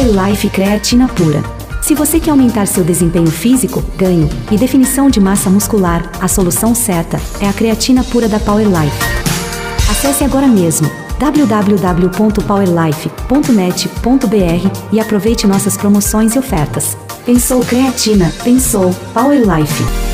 Life Creatina Pura. Se você quer aumentar seu desempenho físico, ganho e definição de massa muscular, a solução certa é a creatina pura da Power Life. Acesse agora mesmo www.powerlife.net.br e aproveite nossas promoções e ofertas. Pensou creatina, pensou Power Life.